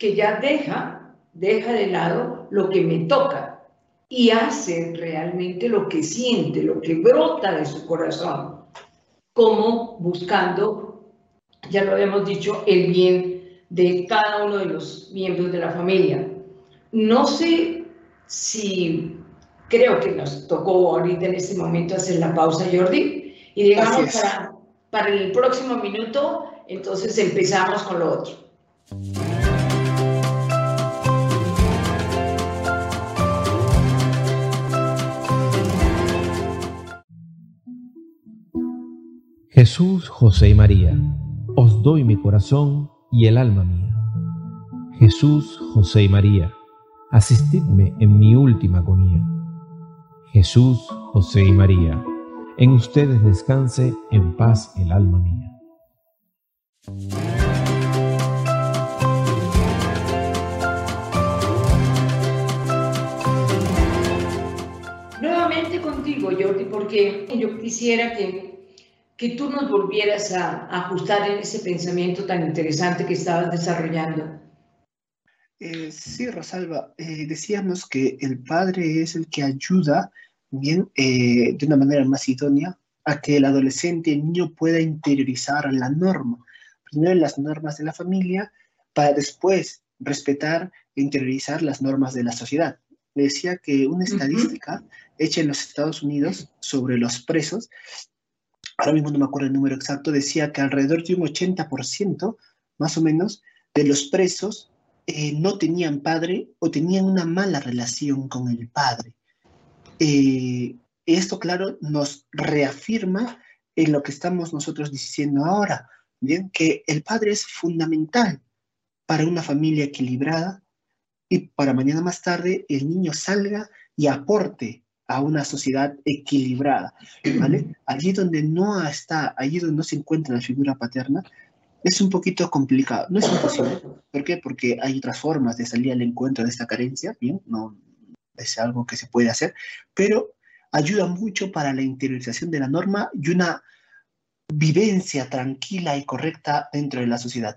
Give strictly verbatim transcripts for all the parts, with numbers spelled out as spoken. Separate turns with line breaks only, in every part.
que ya deja, deja de lado lo que me toca y hace realmente lo que siente, lo que brota de su corazón, como buscando, ya lo habíamos dicho, el bien de cada uno de los miembros de la familia. No sé si, creo que nos tocó ahorita en este momento hacer la pausa, Jordi, y digamos para, para el próximo minuto, entonces empezamos con lo otro.
Jesús, José y María, os doy mi corazón y el alma mía. Jesús, José y María, asistidme en mi última agonía. Jesús, José y María, en ustedes descanse en paz el alma mía.
Nuevamente contigo, Jordi, porque yo quisiera que, que tú nos volvieras a, a ajustar en ese pensamiento tan interesante que estabas desarrollando.
Eh, sí, Rosalba, eh, decíamos que el padre es el que ayuda bien eh, de una manera más idónea a que el adolescente, el niño pueda interiorizar la norma. Primero las normas de la familia, para después respetar e interiorizar las normas de la sociedad. Decía que una estadística uh-huh. hecha en los Estados Unidos sobre los presos, ahora mismo no me acuerdo el número exacto, decía que alrededor de un ochenta por ciento, más o menos, de los presos Eh, no tenían padre o tenían una mala relación con el padre. Eh, esto, claro, nos reafirma en lo que estamos nosotros diciendo ahora, ¿bien? Que el padre es fundamental para una familia equilibrada y para mañana más tarde el niño salga y aporte a una sociedad equilibrada, ¿vale? Allí donde no está, allí donde no se encuentra la figura paterna, es un poquito complicado, no es imposible. ¿Por qué? Porque hay otras formas de salir al encuentro de esta carencia, ¿bien? No es algo que se puede hacer, pero ayuda mucho para la interiorización de la norma y una vivencia tranquila y correcta dentro de la sociedad.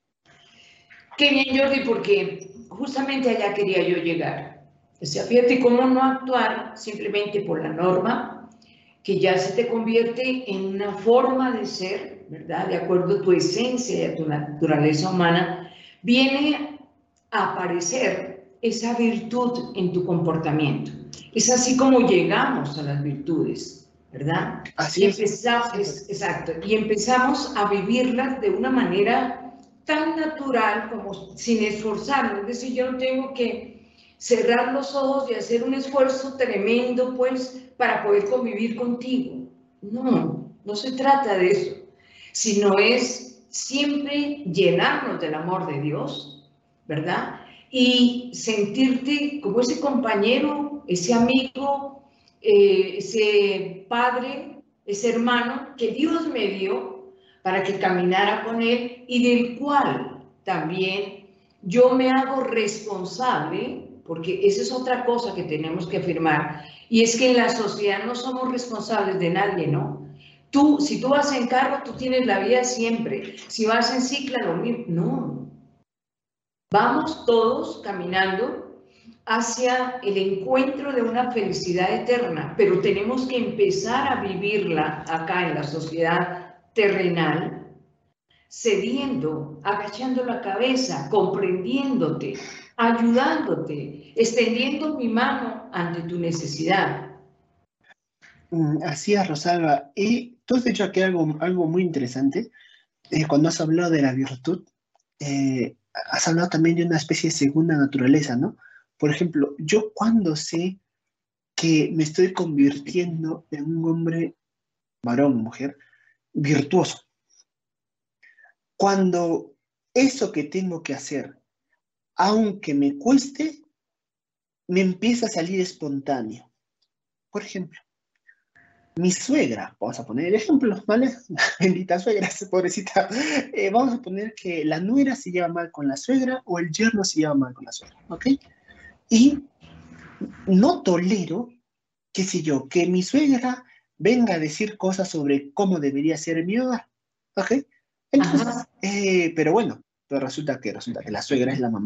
Qué bien, Jordi, porque justamente allá quería yo llegar. O sea, fíjate cómo no actuar simplemente por la norma, que ya se te convierte en una forma de ser, ¿verdad? De acuerdo a tu esencia y a tu naturaleza humana, viene a aparecer esa virtud en tu comportamiento. Es así como llegamos a las virtudes, ¿verdad?
Así
y
es.
Empezamos, es, exacto, y empezamos a vivirlas de una manera tan natural como sin esforzarnos. Es decir, yo no tengo que cerrar los ojos y hacer un esfuerzo tremendo, pues, para poder convivir contigo. No, no se trata de eso, sino es siempre llenarnos del amor de Dios, ¿verdad? Y sentirte como ese compañero, ese amigo, eh, ese padre, ese hermano que Dios me dio para que caminara con Él y del cual también yo me hago responsable, porque esa es otra cosa que tenemos que afirmar, y es que en la sociedad no somos responsables de nadie, ¿no? Tú, si tú vas en carro, tú tienes la vida siempre. Si vas en cicla, lo mismo. No. Vamos todos caminando hacia el encuentro de una felicidad eterna, pero tenemos que empezar a vivirla acá en la sociedad terrenal, cediendo, agachando la cabeza, comprendiéndote, ayudándote, extendiendo mi mano ante tu necesidad.
Así es, Rosalba. Y tú has dicho aquí algo, algo muy interesante. Eh, cuando has hablado de la virtud, eh, has hablado también de una especie de segunda naturaleza, ¿no? Por ejemplo, yo cuando sé que me estoy convirtiendo en un hombre, varón, mujer, virtuoso, cuando eso que tengo que hacer, aunque me cueste, me empieza a salir espontáneo. Por ejemplo, mi suegra, vamos a poner el ejemplo, ¿vale? Bendita suegra, pobrecita. Eh, vamos a poner que la nuera se lleva mal con la suegra o el yerno se lleva mal con la suegra, ¿ok? Y no tolero, qué sé yo, que mi suegra venga a decir cosas sobre cómo debería ser mi hogar, ¿ok? Entonces, eh, pero bueno, pero resulta que, resulta que la suegra es la mamá